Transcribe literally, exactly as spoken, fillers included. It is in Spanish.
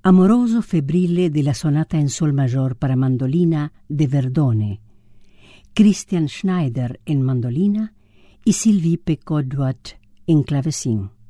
Amoroso febbrile de la sonata en sol mayor para mandolina de Verdone, Christian Schneider en mandolina y Sylvie Pecot-Duat en clavecín.